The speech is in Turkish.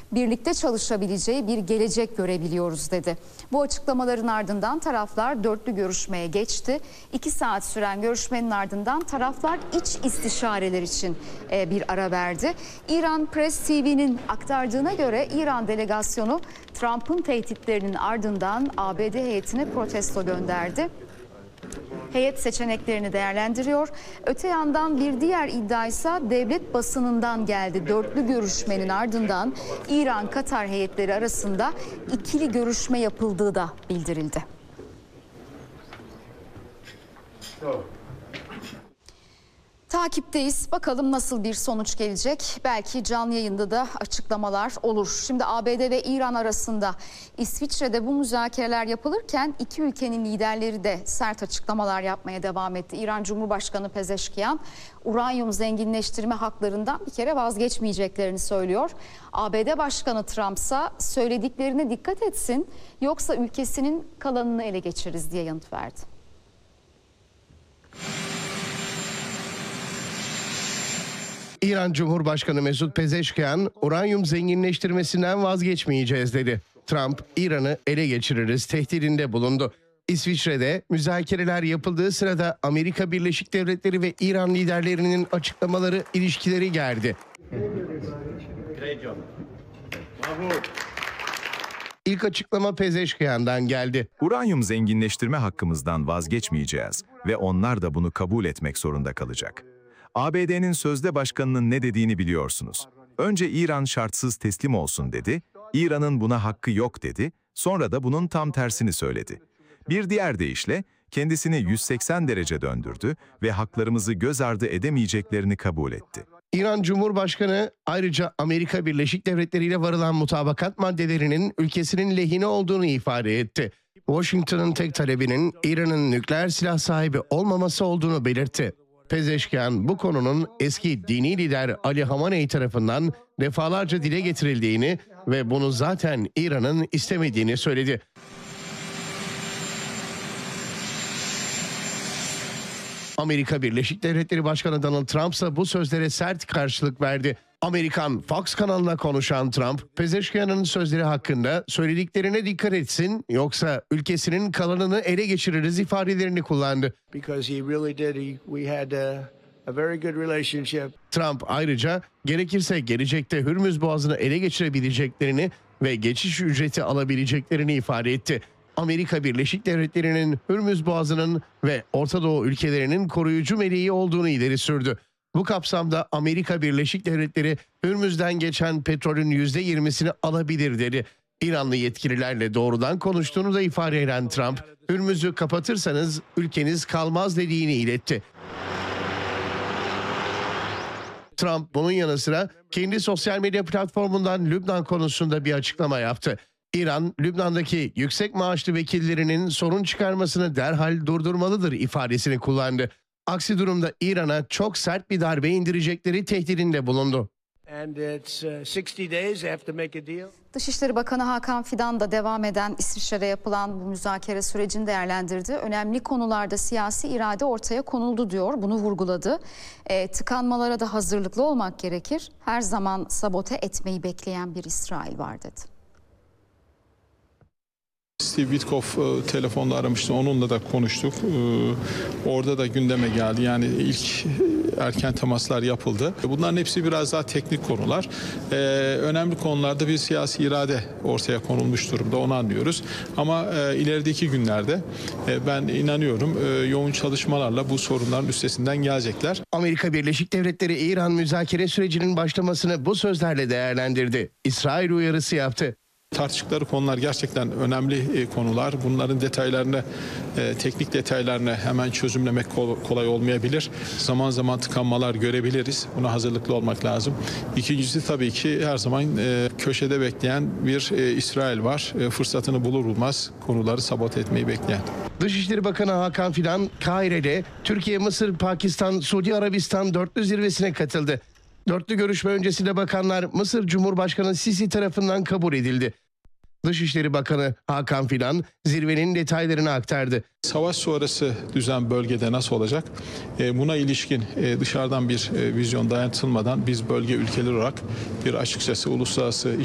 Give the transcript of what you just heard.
birlikte çalışabileceği bir gelecek görebiliyoruz dedi. Bu açıklamaların ardından taraflar dörtlü görüşmeye geçti. 2 saat süren görüşmenin ardından taraflar iç istişareler için bir ara verdi. İran Press TV'nin aktardığına göre İran delegasyonu Trump'ın tehditlerinin ardından ABD heyetine protesto gönderdi. Heyet seçeneklerini değerlendiriyor. Öte yandan bir diğer iddia ise devlet basınından geldi. Dörtlü görüşmenin ardından İran-Katar heyetleri arasında ikili görüşme yapıldığı da bildirildi. Takipteyiz. Bakalım nasıl bir sonuç gelecek. Belki canlı yayında da açıklamalar olur. Şimdi ABD ve İran arasında İsviçre'de bu müzakereler yapılırken iki ülkenin liderleri de sert açıklamalar yapmaya devam etti. İran Cumhurbaşkanı Pezeşkiyan uranyum zenginleştirme haklarından bir kere vazgeçmeyeceklerini söylüyor. ABD Başkanı Trump ise söylediklerine dikkat etsin yoksa ülkesinin kalanını ele geçiririz diye yanıt verdi. İran Cumhurbaşkanı Mesut Pezeşkiyan, uranyum zenginleştirmesinden vazgeçmeyeceğiz dedi. Trump, İran'ı ele geçiririz tehdidinde bulundu. İsviçre'de müzakereler yapıldığı sırada Amerika Birleşik Devletleri ve İran liderlerinin açıklamaları ilişkileri gerdi. İlk açıklama Pezeşkiyan'dan geldi. Uranyum zenginleştirme hakkımızdan vazgeçmeyeceğiz ve onlar da bunu kabul etmek zorunda kalacak. ABD'nin sözde başkanının ne dediğini biliyorsunuz. Önce İran şartsız teslim olsun dedi, İran'ın buna hakkı yok dedi, sonra da bunun tam tersini söyledi. Bir diğer deyişle kendisini 180 derece döndürdü ve haklarımızı göz ardı edemeyeceklerini kabul etti. İran Cumhurbaşkanı ayrıca Amerika Birleşik Devletleri ile varılan mutabakat maddelerinin ülkesinin lehine olduğunu ifade etti. Washington'ın tek talebinin İran'ın nükleer silah sahibi olmaması olduğunu belirtti. Pezeşkiyan bu konunun eski dini lider Ali Hamaney tarafından defalarca dile getirildiğini ve bunu zaten İran'ın istemediğini söyledi. Amerika Birleşik Devletleri Başkanı Donald Trump ise bu sözlere sert karşılık verdi. Amerikan Fox kanalına konuşan Trump, Pezeşkiyan'ın sözleri hakkında söylediklerine dikkat etsin yoksa ülkesinin kalanını ele geçiririz ifadelerini kullandı. Trump ayrıca gerekirse gelecekte Hürmüz Boğazı'nı ele geçirebileceklerini ve geçiş ücreti alabileceklerini ifade etti. Amerika Birleşik Devletleri'nin Hürmüz Boğazı'nın ve Orta Doğu ülkelerinin koruyucu meleği olduğunu ileri sürdü. Bu kapsamda Amerika Birleşik Devletleri Hürmüz'den geçen petrolün %20'sini alabilir dedi. İranlı yetkililerle doğrudan konuştuğunu da ifade eden Trump, Hürmüz'ü kapatırsanız ülkeniz kalmaz dediğini iletti. Trump bunun yanı sıra kendi sosyal medya platformundan Lübnan konusunda bir açıklama yaptı. İran, Lübnan'daki yüksek maaşlı vekillerinin sorun çıkarmasını derhal durdurmalıdır ifadesini kullandı. Aksi durumda İran'a çok sert bir darbe indirecekleri tehdidinde bulundu. Dışişleri Bakanı Hakan Fidan da devam eden İsviçre'de yapılan bu müzakere sürecini değerlendirdi. Önemli konularda siyasi irade ortaya konuldu diyor. Bunu vurguladı. Tıkanmalara da hazırlıklı olmak gerekir. Her zaman sabote etmeyi bekleyen bir İsrail var dedi. Steve Witkoff telefonda aramıştı. Onunla da konuştuk. Orada da gündeme geldi. Yani ilk erken temaslar yapıldı. Bunların hepsi biraz daha teknik konular. Önemli konularda bir siyasi irade ortaya konulmuş durumda. Onu anlıyoruz. Ama ilerideki günlerde ben inanıyorum yoğun çalışmalarla bu sorunların üstesinden gelecekler. Amerika Birleşik Devletleri İran müzakere sürecinin başlamasını bu sözlerle değerlendirdi. İsrail uyarısı yaptı. Tartıştıkları konular gerçekten önemli konular. Bunların detaylarını, teknik detaylarını hemen çözümlemek kolay olmayabilir. Zaman zaman tıkanmalar görebiliriz. Buna hazırlıklı olmak lazım. İkincisi tabii ki her zaman köşede bekleyen bir İsrail var. Fırsatını bulur bulmaz konuları sabote etmeyi bekleyen. Dışişleri Bakanı Hakan Fidan, Kahire'de Türkiye, Mısır, Pakistan, Suudi Arabistan dörtlü zirvesine katıldı. Dörtlü görüşme öncesinde bakanlar Mısır Cumhurbaşkanı Sisi tarafından kabul edildi. Dışişleri Bakanı Hakan Fidan zirvenin detaylarını aktardı. Savaş sonrası düzen bölgede nasıl olacak? Buna ilişkin dışarıdan bir vizyon dayatılmadan biz bölge ülkeleri olarak bir açıkçası uluslararası